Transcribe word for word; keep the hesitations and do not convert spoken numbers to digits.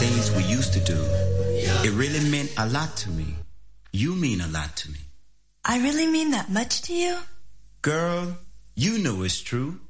things we used to do. It really meant a lot to me. You mean a lot to me. I really mean that much to you? Girl, you know it's true.